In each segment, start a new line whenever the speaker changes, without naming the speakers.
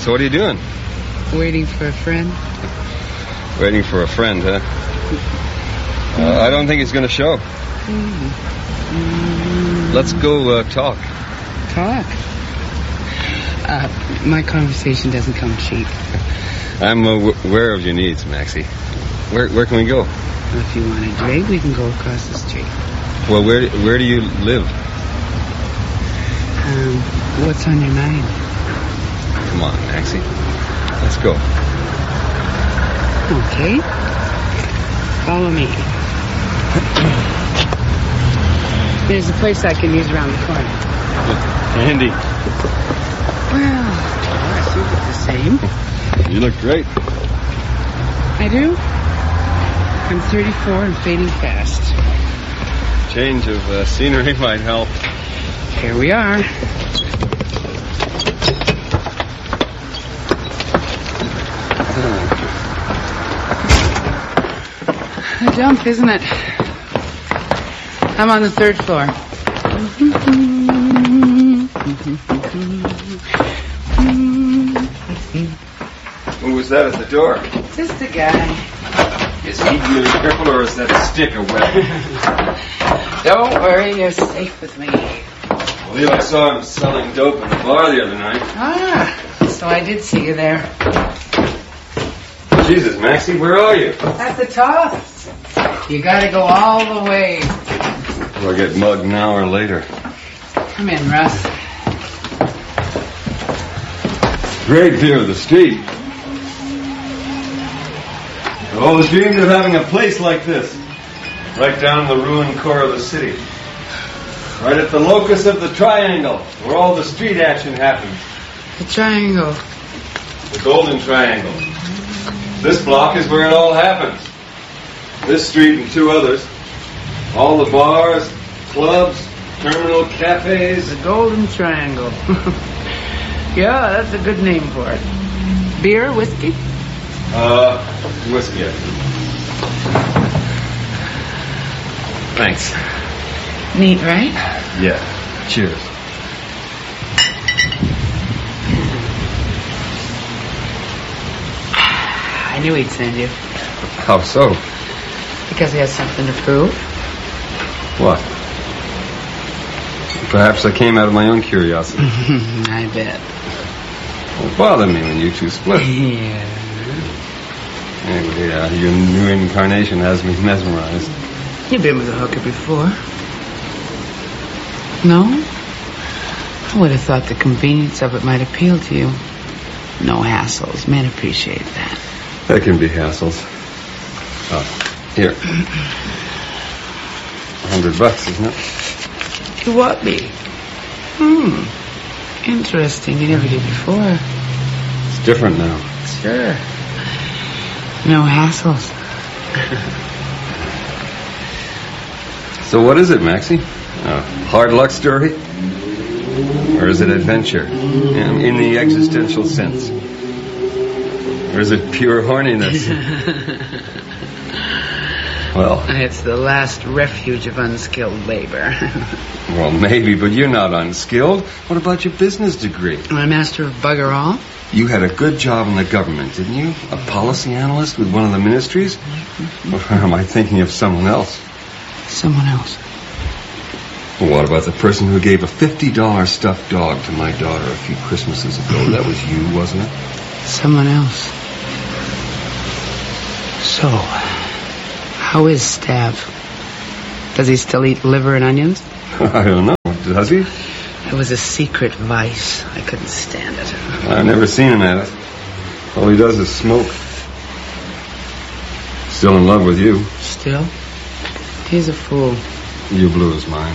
So what are you doing?
Waiting for a friend.
Waiting for a friend, huh? I don't think he's going to show. Let's go talk.
Talk? My conversation doesn't come cheap.
I'm aware of your needs, Maxie. Where can we go?
If you want a drink, we can go across the street.
Well, where do you live?
What's on your mind?
Come on, Maxie. Let's go.
Okay. Follow me. There's a place I can use around the corner.
Andy.
Well, I think it's the same.
You look great.
I do? I'm 34 and fading fast.
Change of scenery might help.
Here we are. A jump, isn't it? I'm on the 3rd floor.
Who was that at the door?
Just a guy.
Is he really crippled or is that stick a weapon?
Don't worry, you're safe with me.
Well, Levi saw him selling dope in the bar the other night.
Ah, so I did see you there.
Jesus, Maxie, where are you?
At the top. You gotta go all the way.
We'll get mugged now or later.
Come in, Russ.
Great view of the street. I've always dreamed of having a place like this. Right down the ruined core of the city. Right at the locus of the triangle, where all the street action happens.
The triangle.
The Golden Triangle. This block is where it all happens. This street and 2 others. All the bars, clubs, terminal cafes.
The Golden Triangle. Yeah, that's a good name for it. Beer, whiskey?
Whiskey. Thanks.
Neat, right?
Yeah. Cheers.
I knew he'd send you.
How so?
Because he has something to prove.
What? Perhaps I came out of my own curiosity.
I bet.
Won't bother me when you two split.
Yeah.
Anyway, your new incarnation has me mesmerized.
You've been with a hooker before. No? I would have thought the convenience of it might appeal to you. No hassles. Men appreciate that.
That can be hassles. Here. $100, isn't it?
You what me? Interesting. You never did before.
It's different now.
Sure. No hassles.
So what is it, Maxie? A hard luck story? Or is it adventure? In the existential sense? Or is it pure horniness? Well...
It's the last refuge of unskilled labor.
Well, maybe, but you're not unskilled. What about your business degree?
Am I master of bugger all?
You had a good job in the government, didn't you? A policy analyst with one of the ministries? Or am I thinking of someone else?
Someone else.
Well, what about the person who gave a $50 stuffed dog to my daughter a few Christmases ago? That was you, wasn't it?
Someone else. So, how is Stab? Does he still eat liver and onions?
I don't know. Does he?
It was a secret vice. I couldn't stand it.
I've never seen him at it. All he does is smoke. Still in love with you.
Still? He's a fool.
You blew his mind.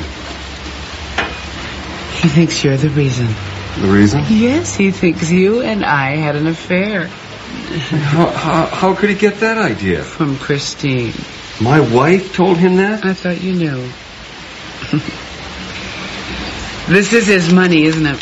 He thinks you're the reason.
The reason?
Yes, he thinks you and I had an affair.
How could he get that idea?
From Christine.
My wife told him that?
I thought you knew. This is his money, isn't it?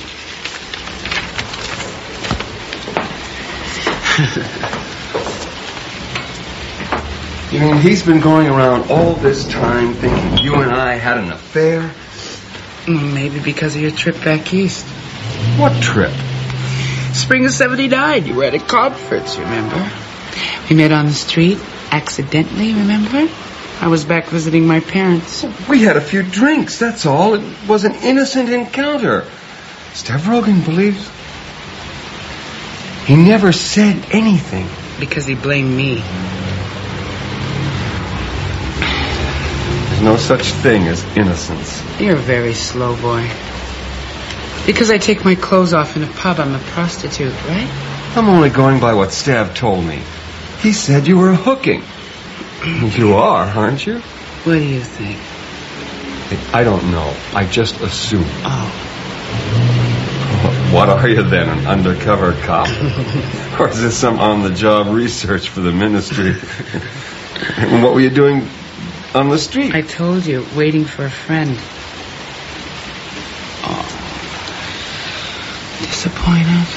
You mean he's been going around all this time thinking you and I had an affair?
Maybe because of your trip back east.
What trip?
Spring of 79, you were at a conference, remember? We met on the street, accidentally, remember? I was back visiting my parents.
We had a few drinks, that's all. It was an innocent encounter. Stavrogan believes... He never said anything.
Because he blamed me.
There's no such thing as innocence.
You're a very slow boy. Because I take my clothes off in a pub, I'm a prostitute, right?
I'm only going by what Stav told me. He said you were hooking. You are, aren't you?
What do you think?
I don't know. I just assume.
Oh.
What are you then, an undercover cop? Or is this some on-the-job research for the ministry? And what were you doing on the street?
I told you, waiting for a friend. Oh. Disappointed?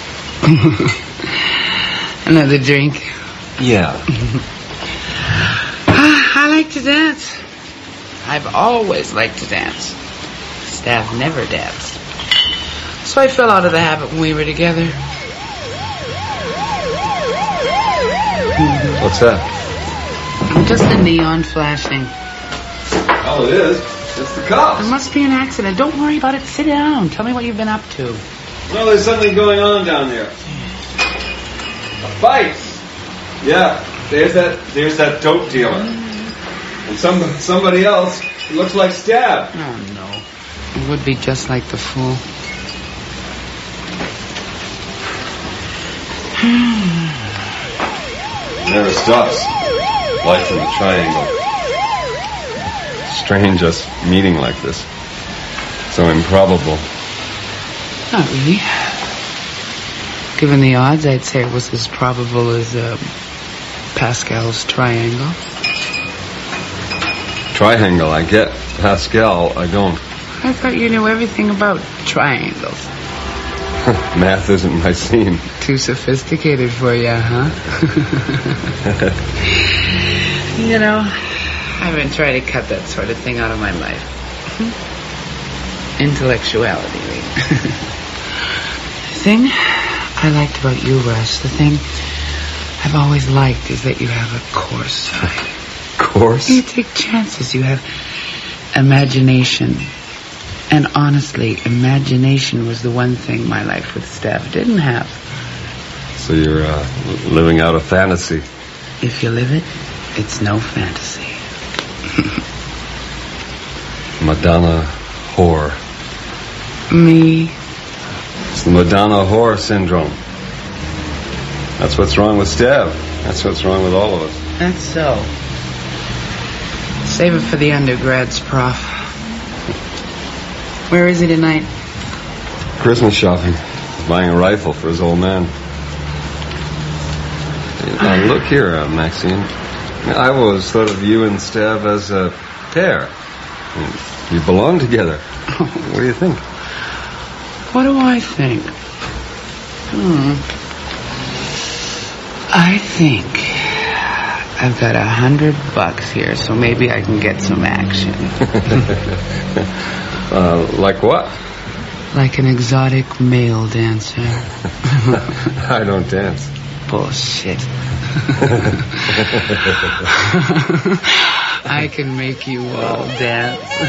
Another drink?
Yeah.
I like to dance. I've always liked to dance. Stav never danced. So I fell out of the habit when we were together.
What's that?
Just a neon flashing.
Oh, it is. It's the cops.
There must be an accident. Don't worry about it. Sit down. Tell me what you've been up to.
Well, there's something going on down there. A fight. Yeah. There's that dope dealer. And somebody else who looks like Stav.
Oh, no. It would be just like the fool.
Never stops. Life in the triangle. Strange us meeting like this. So improbable.
Not really. Given the odds, I'd say it was as probable as Pascal's triangle.
Triangle, I get. Pascal, I don't.
I thought you knew everything about triangles.
Math isn't my scene.
Too sophisticated for you, huh? You know, I've been trying to cut that sort of thing out of my life. Intellectuality, The thing I liked about you, Russ, the thing I've always liked is that you have a coarse side.
Coarse?
You take chances. You have imagination. And honestly, imagination was the one thing my life with Stav didn't have.
So you're living out a fantasy.
If you live it, it's no fantasy.
Madonna whore.
Me?
It's the Madonna whore syndrome. That's what's wrong with Stav. That's what's wrong with all of us.
That's so. Save it for the undergrads, Prof. Where is he tonight?
Christmas shopping. He's buying a rifle for his old man. Now, look here, Maxine. I've always thought of you and Stav as a pair. You belong together. What do you think?
What do I think? I think I've got $100 here, so maybe I can get some action.
Like what?
Like an exotic male dancer.
I don't dance.
Bullshit. I can make you all dance.